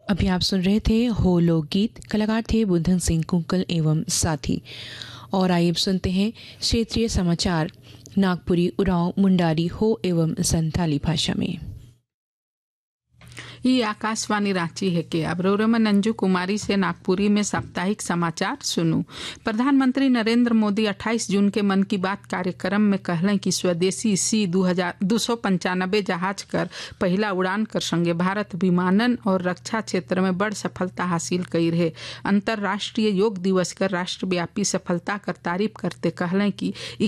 अभी आप सुन रहे थे हो लोकगीत, कलाकार थे बुद्धन सिंह कुंकल एवं साथी। और आइए सुनते हैं क्षेत्रीय समाचार नागपुरी, उरांव, मुंडारी, हो एवं संथाली भाषा में। ये आकाशवाणी रांची है के अब रोरमन अंजू कुमारी से नागपुरी में साप्ताहिक समाचार सुनू। प्रधानमंत्री नरेंद्र मोदी 28 जून के मन की बात कार्यक्रम में कहलें कि स्वदेशी सी 295 जहाज कर पहला उड़ान कर संगे भारत विमानन और रक्षा क्षेत्र में बड़ सफलता हासिल कई रहे। अंतर्राष्ट्रीय योग दिवस कर राष्ट्रव्यापी सफलता कर तारीफ करते कहलें कि